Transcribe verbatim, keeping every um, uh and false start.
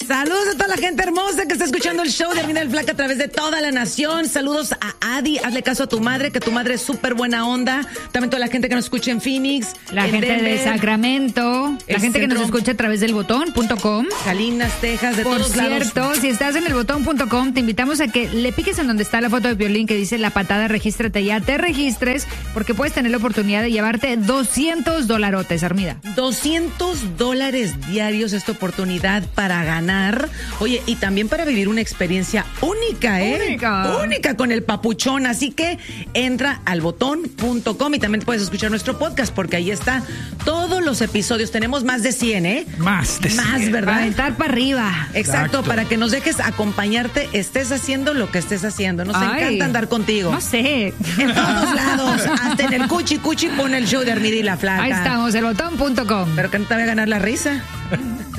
Saludos a toda la gente hermosa que está escuchando el show de Armida del Flaca a través de toda la nación. Saludos a Adi, hazle caso a tu madre, que tu madre es súper buena onda. También toda la gente que nos escucha en Phoenix, la en gente Denver, de Sacramento, la gente centro, que nos escucha a través del botón punto com. Salinas, Texas, de Por todos cierto, lados. si estás en el botón punto com, te invitamos a que le piques en donde está la foto de Piolín que dice La Patada, regístrate ya, te registres, porque puedes tener la oportunidad de llevarte doscientos dolarotes, Armida. doscientos dólares diarios, esta oportunidad para ganar. Oye, y también para vivir una experiencia única, ¿eh? Única. Única con el papuchón. Así que entra al botón punto com y también puedes escuchar nuestro podcast porque ahí está todos los episodios. Tenemos más de cien, ¿eh? Más de cien. Más, ¿verdad? Para aventar para arriba. Exacto, Exacto, para que nos dejes acompañarte, estés haciendo lo que estés haciendo. Nos Ay, encanta andar contigo. No sé. En todos lados, hasta en el cuchi cuchi pone el show de Armida y la Flaca. Ahí estamos, el botón punto com. Pero que no te vaya a ganar la risa.